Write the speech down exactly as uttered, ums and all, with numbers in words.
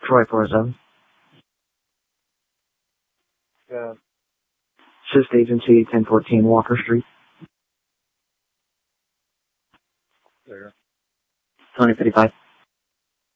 Troy four seven. Yeah. Assist Agency ten fourteen Walker Street. There. Tony fifty-five.